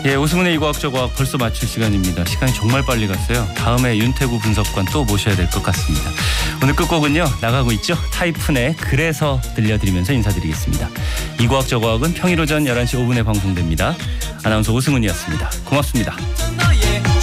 예, 오승훈의 이과학저과학 벌써 마칠 시간입니다. 시간이 정말 빨리 갔어요. 다음에 윤태구 분석관 또 모셔야 될 것 같습니다. 오늘 끝곡은요, 나가고 있죠. 타이푼의 그래서 들려드리면서 인사드리겠습니다. 이과학저과학은 평일 오전 11시 5분에 방송됩니다. 아나운서 오승훈이었습니다. 고맙습니다.